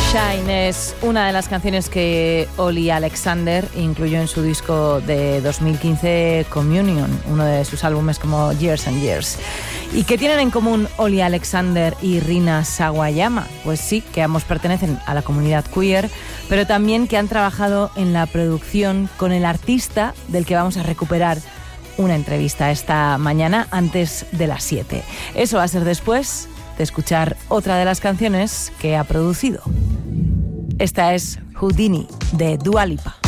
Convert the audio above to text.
Shine es una de las canciones que Olly Alexander incluyó en su disco de 2015 Communion, uno de sus álbumes como Years and Years. ¿Y qué tienen en común Olly Alexander y Rina Sawayama? Pues sí, que ambos pertenecen a la comunidad queer, pero también que han trabajado en la producción con el artista del que vamos a recuperar una entrevista esta mañana antes de las 7. Eso va a ser después de escuchar otra de las canciones que ha producido. Esta es Houdini, de Dua Lipa.